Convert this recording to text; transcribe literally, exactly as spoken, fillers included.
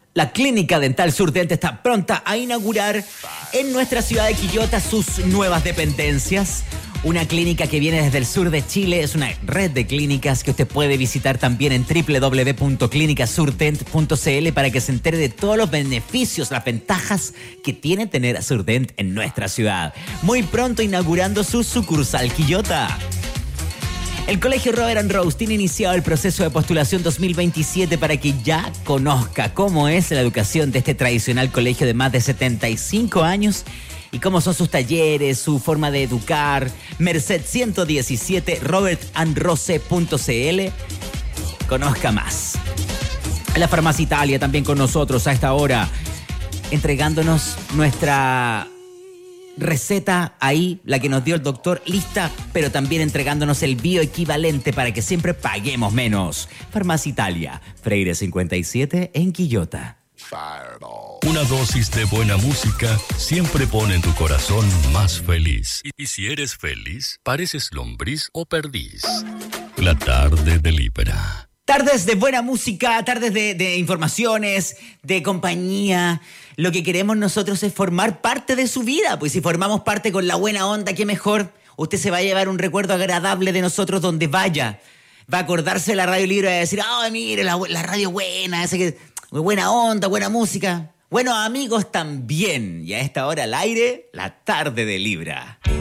La Clínica Dental Surdent está pronta a inaugurar en nuestra ciudad de Quillota sus nuevas dependencias. Una clínica que viene desde el sur de Chile, es una red de clínicas que usted puede visitar también en doble u doble u doble u punto clínica surdent punto c l para que se entere de todos los beneficios, las ventajas que tiene tener a Surdent en nuestra ciudad. Muy pronto inaugurando su sucursal Quillota. El Colegio Robert and Rose tiene iniciado el proceso de postulación dos mil veintisiete para que ya conozca cómo es la educación de este tradicional colegio de más de setenta y cinco años y cómo son sus talleres, su forma de educar. Merced ciento diecisiete, robert and rose punto c l. Conozca más. La Farmacia Italia también con nosotros a esta hora, entregándonos nuestra receta ahí, la que nos dio el doctor, lista, pero también entregándonos el bioequivalente para que siempre paguemos menos. Farmacia Italia, Freire cincuenta y siete en Quillota. Una dosis de buena música siempre pone en tu corazón más feliz. Y si eres feliz, pareces lombriz o perdiz. La tarde de Libra. Tardes de buena música, tardes de, de informaciones, de compañía. Lo que queremos nosotros es formar parte de su vida. Pues si formamos parte con la buena onda, qué mejor. Usted se va a llevar un recuerdo agradable de nosotros donde vaya. Va a acordarse de la Radio Libre y va a decir, ¡ay, mire, la, la radio buena! Esa que, buena onda, buena música. Buenos amigos también. Y a esta hora al aire, la tarde de Libra.